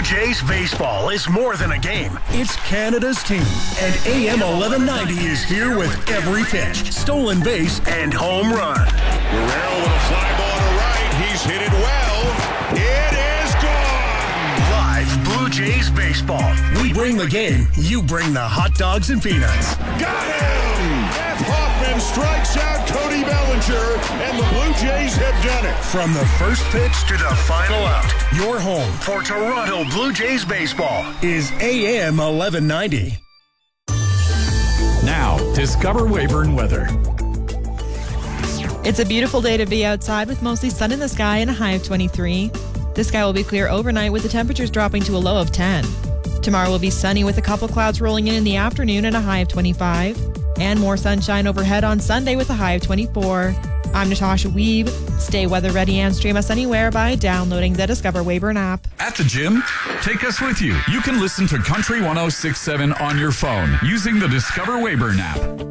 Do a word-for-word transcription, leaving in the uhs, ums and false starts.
Blue Jays baseball is more than a game. It's Canada's team. And A M eleven ninety is here with every pitch, stolen base, and home run. Guerrero with a fly ball to right. He's hit it well. It is gone. Live Blue Jays baseball. We bring the game. You bring the hot dogs and peanuts. Got him! F. Hoffman strikes out Cody Bellinger, and the Blue Jays have done it. From the first pitch to the final out, your home for Toronto Blue Jays baseball is A M eleven ninety. Now, discover Weyburn weather. It's a beautiful day to be outside with mostly sun in the sky and a high of twenty-three. The sky will be clear overnight with the temperatures dropping to a low of ten. Tomorrow will be sunny with a couple clouds rolling in in the afternoon and a high of twenty-five. And more sunshine overhead on Sunday with a high of twenty-four. I'm Natasha Weeb. Stay weather ready and stream us anywhere by downloading the Discover Weyburn app. At the gym, take us with you. You can listen to Country one oh six point seven on your phone using the Discover Weyburn app.